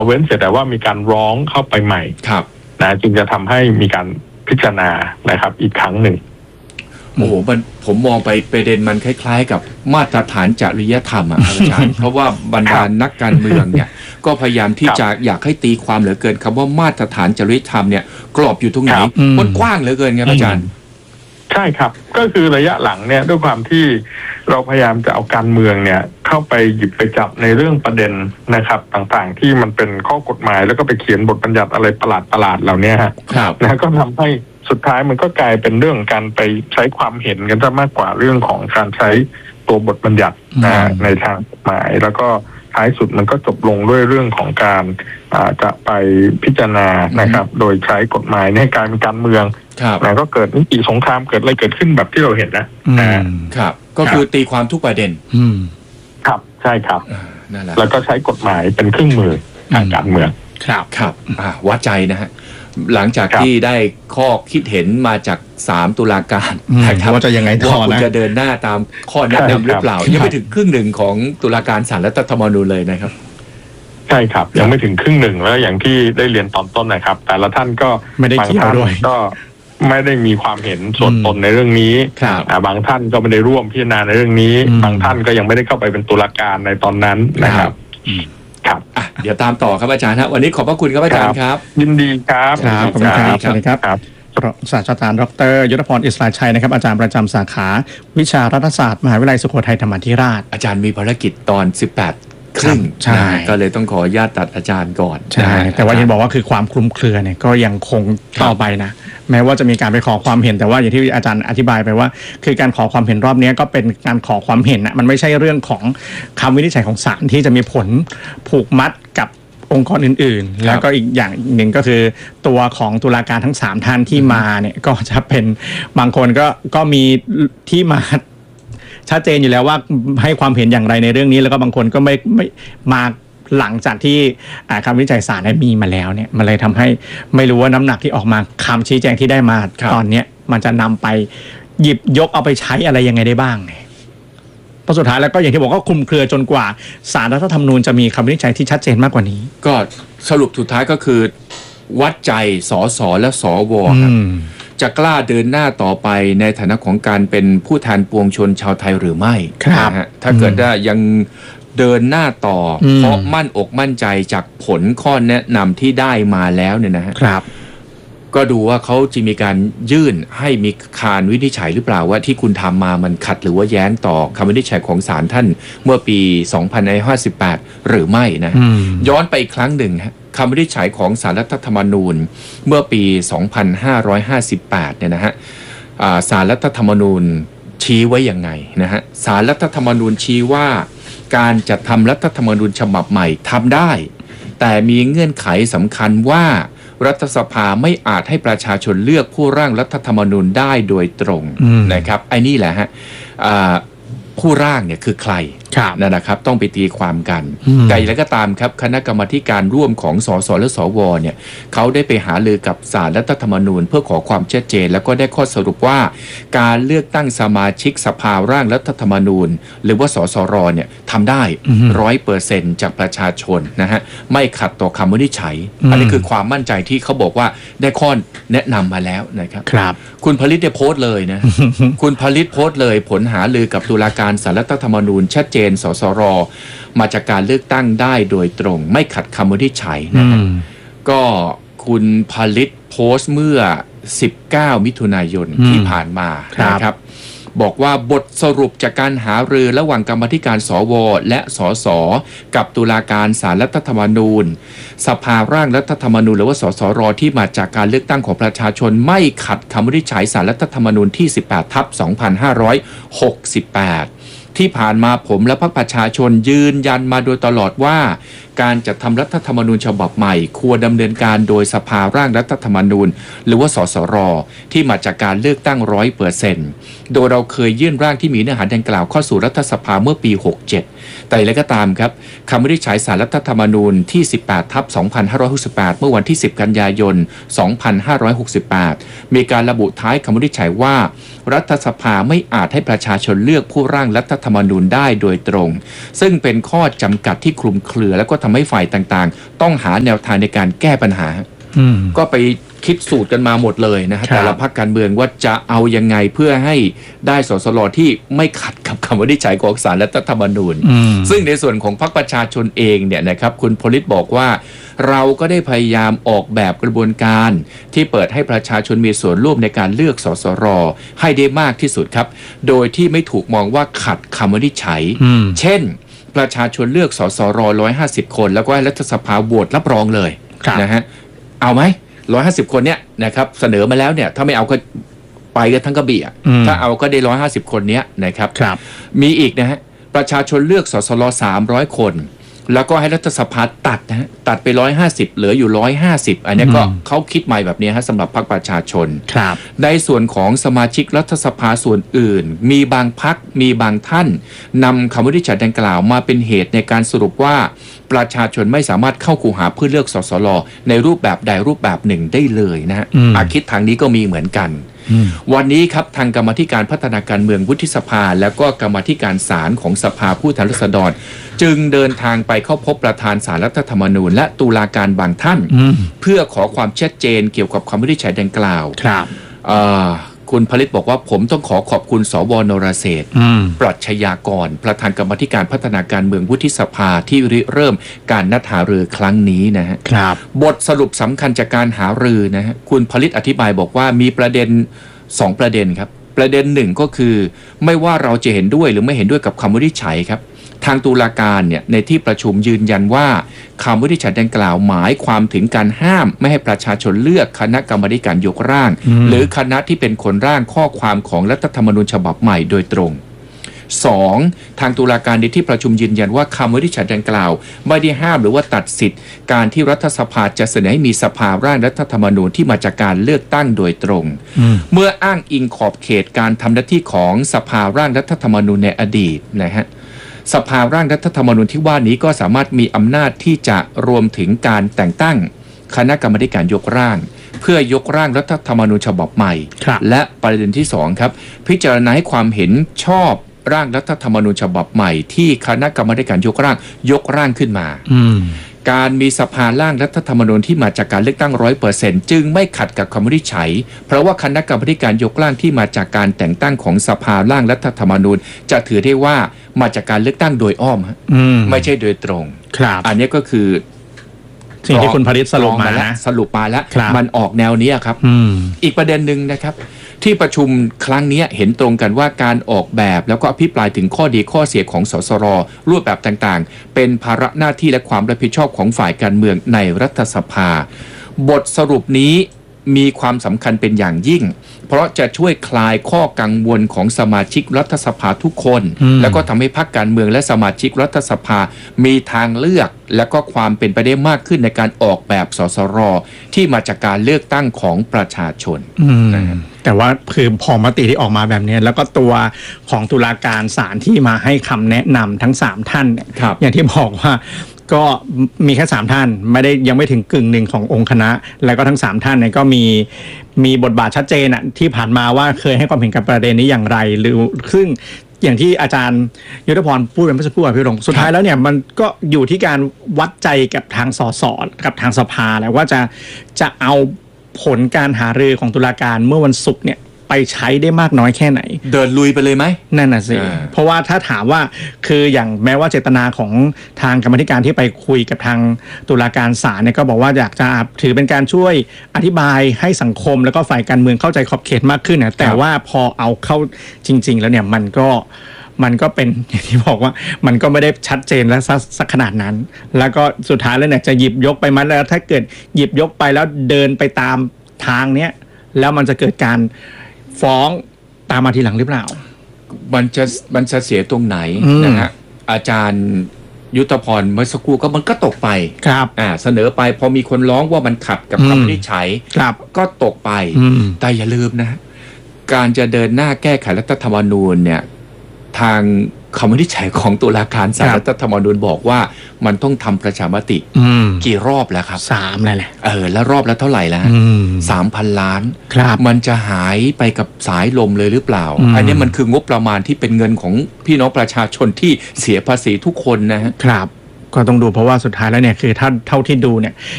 เว้นเสียแต่ว่ามีการร้องเข้าไปใหม่นะจึงจะทำให้มีการพิจารณานะครับอีกครั้งหนึ่งโอ้โหผมมองไปประเด็นมันคล้ายๆ กับมาตรฐานจริยธรรมอาจารย์ เพราะว่าบรรดานักการเมืองเนี่ยก็พยายามที่จะอยากให้ตีความเหลือเกินคำว่ามาตรฐานจริยธรรมเนี่ยกรอบอยู่ตรงไหนมันกว้างเหลือเกินครับอาจารย์ใช่ครับก็คือระยะหลังเนี่ยด้วยความที่เราพยายามจะเอาการเมืองเนี่ยเข้าไปหยิบไปจับในเรื่องประเด็นนะครับต่างๆที่มันเป็นข้อกฎหมายแล้วก็ไปเขียนบทบัญญัติอะไรประหลาดเหล่านี้นะก็ทำให้สุดท้ายมันก็กลายเป็นเรื่องการไปใช้ความเห็นกันซะมากกว่าเรื่องของการใช้ตัวบทบัญญัติในทางกฎหมายแล้วก็ท้ายสุดมันก็จบลงด้วยเรื่องของการจะไปพิจารณานะครับโดยใช้กฎหมายให้กลายเป็นการเมืองนะก็เกิดนิติสงครามเกิดอะไรเกิดขึ้นแบบที่เราเห็นนะครับก็คือตีความทุกประเด็นครับใช่ครับแล้วก็ใช้กฎหมายเป็นเครื่องมือทางการเมืองครับวัดใจนะฮะหลังจากที่ได้ข้อคิดเห็นมาจาก3ตุลาการว่าจะยังไงต่อนะจะเดินหน้าตามข้อแนะนำหรือเปล่ายังไม่ถึงครึ่งหนึ่งของตุลาการศาลรัฐธรรมนูญเลยนะครับใช่ครับยังไม่ถึงครึ่งหนึ่งแล้วอย่างที่ได้เรียนตอนต้นนะครับแต่ละท่านก็ไม่ได้เกี่ยวด้วยก็ไม่ได้มีความเห็นส่วนตนในเรื่องนี้บางท่านก็ไม่ได้ร่วมพิจารณาในเรื่องนี้บางท่านก็ยังไม่ได้เข้าไปเป็นตุลาการในตอนนั้นนะครับครับเดี๋ยวตามต่อครับอาจารย์ครับวันนี้ขอบพระคุณครับอาจารย์ครับยินดีครับขอบคุณครับสวัสดีครับศาสตราจารย์ดร.ยุทธพรอิสราชัยนะครับอาจารย์ประจำสาขาวิชารัฐศาสตร์มหาวิทยาลัยสุโขทัยธรรมาธิราชอาจารย์มีภารกิจตอน 18 ครึ่งก็เลยต้องขออนุญาตตัดอาจารย์ก่อนใช่แต่ว่ายังบอกว่าคือความคลุมเครือเนี่ยก็ยังคงต่อไปนะแม้ว่าจะมีการไปขอความเห็นแต่ว่าอย่างที่อาจารย์อธิบายไปว่าคือการขอความเห็นรอบนี้ก็เป็นการขอความเห็นนะมันไม่ใช่เรื่องของคำวินิจฉัยของศาลที่จะมีผลผูกมัดกับองค์กรอื่นๆแล้วก็อีกอย่างหนึ่งก็คือตัวของตุลาการทั้ง3ท่านที่มาเนี่ยก็จะเป็นบางคนก็มีที่มาชัดเจนอยู่แล้วว่าให้ความเห็นอย่างไรในเรื่องนี้แล้วก็บางคนก็ไม่มาหลังจากที่คำวินิจฉัยศาลได้มีมาแล้วเนี่ยมันเลยทำให้ไม่รู้ว่าน้ำหนักที่ออกมาคำชี้แจงที่ได้มาตอนนี้มันจะนำไปหยิบยกเอาไปใช้อะไรยังไงได้บ้างเพราะสุดท้ายแล้วก็อย่างที่บอกก็คลุมเครือจนกว่าศาลรัฐธรรมนูญจะมีคำวินิจฉัยที่ชัดเจนมากกว่านี้ก็สรุปสุดท้ายก็คือวัดใจสสและสวครับจะกล้าเดินหน้าต่อไปในฐานะของการเป็นผู้แทนปวงชนชาวไทยหรือไม่ครับถ้าเกิดว่ายังเดินหน้าต่อเพราะมั่นอกมั่นใจจากผลข้อแนะนำที่ได้มาแล้วเนี่ยนะฮะก็ดูว่าเขาจะมีการยื่นให้มีการวินิจฉัยหรือเปล่าว่าที่คุณทำมามันขัดหรือว่าแย้งต่อคำวินิจฉัยของศาลท่านเมื่อปี2558หรือไม่นะย้อนไปอีกครั้งหนึ่งคำวินิจฉัยของศาลรัฐธรรมนูญเมื่อปี2558เนี่ยนะฮะศาลรัฐธรรมนูญชี้ไว้ยังไงนะฮะศาลรัฐธรรมนูญชี้ว่าการจัดทำรัฐธรรมนูญฉบับใหม่ทำได้แต่มีเงื่อนไขสำคัญว่ารัฐสภาไม่อาจให้ประชาชนเลือกผู้ร่างรัฐธรรมนูญได้โดยตรงนะครับไอ้นี่แหละฮะผู้ร่างเนี่ยคือใครนะครับต้องไปตีความกันแต่อย่างไรก็ตามครับคณะกรรมาการร่วมของสสและสวเนี่ยเขาได้ไปหารือกับศาลรัฐธรรมนูญเพื่อขอความชัดเจนแล้วก็ได้ข้อสรุปว่าการเลือกตั้งสมาชิกสภาร่างรัฐธรรมนูญหรือว่าสสรเนี่ยทำได้ 100% จากประชาชนนะฮะไม่ขัดต่อคำวินิจฉัยอันนี้คือความมั่นใจที่เขาบอกว่าได้ข้อแนะนำมาแล้วนะครับคุณผลิตได้โพสต์เลยนะ คุณผลิตโพสต์เลยผลหารือกับตุลาการศาลรัฐธรรมนูญชัดเจนสสรมาจากการเลือกตั้งได้โดยตรงไม่ขัดคำวินิจฉัยนะฮะก็คุณผลิตโพสต์เมื่อ19มิถุนายนที่ผ่านมานะครับบอกว่าบทสรุปจากการหารือระหว่างกรรมาธิการสวและสสกับตุลาการศาลรัฐธรรมนูญสภาร่างรัฐธรรมนูญหรือว่าสสรที่มาจากการเลือกตั้งของประชาชนไม่ขัดคำวินิจฉัยศาลรัฐธรรมนูญที่ 18/2568ที่ผ่านมาผมและพรรคประชาชนยืนยันมาโดยตลอดว่าการจัดทำรัฐธรรมนูญฉบับใหม่ควรดำเนินการโดยสภาร่างรัฐธรรมนูญหรือว่าสสรที่มาจากการเลือกตั้ง 100% โดยเราเคยยื่นร่างที่มีเนื้อหาดังกล่าวเข้าสู่รัฐสภาเมื่อปี 67 แต่อย่างไรก็ตามครับคำวินิจฉัยศาลรัฐธรรมนูญที่ 18/2568 เมื่อวันที่ 10 กันยายน 2568 มีการระบุท้ายคำวินิจฉัยว่ารัฐสภาไม่อาจให้ประชาชนเลือกผู้ร่างรัฐธรรมนูญได้โดยตรงซึ่งเป็นข้อจำกัดที่คลุมเครือและก็ทำให้ฝ่ายต่างๆต้องหาแนวทางในการแก้ปัญหาก็ไปคิดสูตรกันมาหมดเลยนะฮะแต่ละพรรคการเมืองว่าจะเอายังไงเพื่อให้ได้สสรที่ไม่ขัดกับคำวินิจฉัยของศาลรัฐธรรมนูญซึ่งในส่วนของพรรคประชาชนเองเนี่ยนะครับคุณพลิตบอกว่าเราก็ได้พยายามออกแบบกระบวนการที่เปิดให้ประชาชนมีส่วนร่วมในการเลือกสสรให้ได้มากที่สุดครับโดยที่ไม่ถูกมองว่าขัดคำวินิจฉัยเช่นประชาชนเลือกสสร150 คนแล้วก็ให้รัฐสภาโหวตรับรองเลยนะฮะเอาไหม150 คนเนี่ยนะครับเสนอมาแล้วเนี่ยถ้าไม่เอาก็ไปกันทั้งกระบี่ถ้าเอาก็ได้150 คนเนี้ยนะครับมีอีกนะฮะประชาชนเลือกสสร300 คนแล้วก็ให้รัฐสภาตัดนะฮะตัดไป150เหลืออยู่150อันนี้ก็เขาคิดใหม่แบบนี้ฮะสำหรับพรรคประชาชนในส่วนของสมาชิกรัฐสภาส่วนอื่นมีบางพรรคมีบางท่านนำคำวินิจฉัยดังกล่าวมาเป็นเหตุในการสรุปว่าประชาชนไม่สามารถเข้าคูหาเพื่อเลือกสสรในรูปแบบใดรูปแบบหนึ่งได้เลยนะฮะคิดทางนี้ก็มีเหมือนกันวันนี้ครับทางกรรมาธิการพัฒนาการเมืองวุฒิสภาแล้วก็กรรมาธิการศาลของสภาผู้แทนราษฎรจึงเดินทางไปเข้าพบประธานศาลรัฐธรรมนูญและตุลาการบางท่านเพื่อขอความชัดเจนเกี่ยวกับคำวินิจฉัยดังกล่าวคุณผลิตบอกว่าผมต้องขอขอบคุณสว.นรเศรษฐ์ปรัชญากรประธานกรรมาธิการพัฒนาการเมืองวุฒิสภาที่ริเริ่มการนัดหารือครั้งนี้นะฮะบทสรุปสำคัญจากการหารือนะฮะคุณผลิตอธิบายบอกว่ามีประเด็น2 ประเด็นครับประเด็นหนึ่งก็คือไม่ว่าเราจะเห็นด้วยหรือไม่เห็นด้วยกับคำวินิจฉัยครับทางตุลาการเนี่ยในที่ประชุมยืนยันว่าคำวินิจฉัยดังกล่าวหมายความถึงการห้ามไม่ให้ประชาชนเลือกคณะกรรมาธิการยกร่างหรือคณะที่เป็นคนร่างข้อความของรัฐธรรมนูญฉบับใหม่โดยตรง 2. ทางตุลาการในที่ประชุมยืนยันว่าคำวินิจฉัยดังกล่าวไม่ได้ห้ามหรือว่าตัดสิทธิ์การที่รัฐสภาจะเสนอให้มีสภาร่างรัฐธรรมนูญที่มาจากการเลือกตั้งโดยตรงเมื่ออ้างอิงขอบเขตการทำหน้าที่ของสภาร่างรัฐธรรมนูญในอดีตนะฮะสภาร่างรัฐธรรมนูญที่ว่านี้ก็สามารถมีอำนาจที่จะรวมถึงการแต่งตั้งคณะกรรมาธิการยกร่างเพื่อยกร่างรัฐธรรมนูญฉบับใหม่และประเด็นที่2ครับพิจารณาให้ความเห็นชอบร่างรัฐธรรมนูญฉบับใหม่ที่คณะกรรมาธิการยกร่างขึ้นมาการมีสภาร่างรัฐธรรมนูญที่มาจากการเลือกตั้ง 100% จึงไม่ขัดกับคำวินิจฉัยเพราะว่าคณะกรรมาธิการยกร่างที่มาจากการแต่งตั้งของสภาร่างรัฐธรรมนูญจะถือได้ว่ามาจากการเลือกตั้งโดยอ้อมไม่ใช่โดยตรงอันนี้ก็คือสิ่งที่คุณผลิตสรุปมาแล้วมันออกแนวนี้ครับอีกประเด็นหนึ่งนะครับที่ประชุมครั้งนี้เห็นตรงกันว่าการออกแบบแล้วก็อภิปรายถึงข้อดีข้อเสียของสสรรูปแบบต่างๆเป็นภาระหน้าที่และความรับผิดชอบของฝ่ายการเมืองในรัฐสภาบทสรุปนี้มีความสำคัญเป็นอย่างยิ่งเพราะจะช่วยคลายข้อกังวลของสมาชิกรัฐสภาทุกคนแล้วก็ทำให้พรรคการเมืองและสมาชิกรัฐสภามีทางเลือกและก็ความเป็นไปได้มากขึ้นในการออกแบบสสรที่มาจากการเลือกตั้งของประชาชนแต่ว่าคือพอมติที่ออกมาแบบนี้แล้วก็ตัวของตุลาการศาลที่มาให้คำแนะนำทั้ง3ท่านอย่างที่บอกว่าก็มีแค่3ท่านไม่ได้ยังไม่ถึงกึ่งหนึ่งขององค์คณะแล้วก็ทั้ง3ท่านเนี่ยก็มีบทบาทชัดเจนอะที่ผ่านมาว่าเคยให้ความเห็นกับประเด็นนี้อย่างไรหรือซึ่งอย่างที่อาจารย์ยุทธพรพูดเป็นเมื่อสักครู่พี่รงสุดท้ายแล้วเนี่ยมันก็อยู่ที่การวัดใจกับทางสสกับทางสภาแหละว่าจะเอาผลการหารือของตุลาการเมื่อวันศุกร์เนี่ยไปใช้ได้มากน้อยแค่ไหนเดินลุยไปเลยไหมนั่นน่ะสิเพราะว่าถ้าถามว่าคืออย่างแม้ว่าเจตนาของทางกรรมธิการที่ไปคุยกับทางตุลาการศาลเนี่ยก็บอกว่าอยากจะถือเป็นการช่วยอธิบายให้สังคมแล้วก็ฝ่ายการเมืองเข้าใจขอบเขตมากขึ้นนะแต่ว่าพอเอาเข้าจริงๆแล้วเนี่ยมันก็เป็นอย่างที่บอกว่ามันก็ไม่ได้ชัดเจนและสักขนาดนั้นแล้วก็สุดท้ายแล้วเนี่ยจะหยิบยกไปมันแล้วถ้าเกิดหยิบยกไปแล้วเดินไปตามทางเนี้ยแล้วมันจะเกิดการฟ้องตามมาทีหลังหรือเปล่ามันจะเสียตรงไหนนะฮะอาจารย์ยุทธพรเมื่อสักครู่ก็มันก็ตกไปครับเสนอไปพอมีคนร้องว่ามันขัดกับคำวินิจฉัยก็ตกไปแต่อย่าลืมนะการจะเดินหน้าแก้ไขรัฐธรรมนูญเนี่ยทางคำวินิจฉัยของตุลาการศาลรัฐธรรมนูญบอกว่ามันต้องทำประชามติกี่รอบแล้วครับ 3เลยแหละแล้วรอบแล้วเท่าไหร่แล้ว3,000 ล้านครับมันจะหายไปกับสายลมเลยหรือเปล่าอันนี้มันคืองบประมาณที่เป็นเงินของพี่น้องประชาชนที่เสียภาษีทุกคนนะฮะครับก็ต้องดูเพราะว่าสุดท้ายแล้วเนี่ยคือถ้าเท่าที่ดูเนี่ย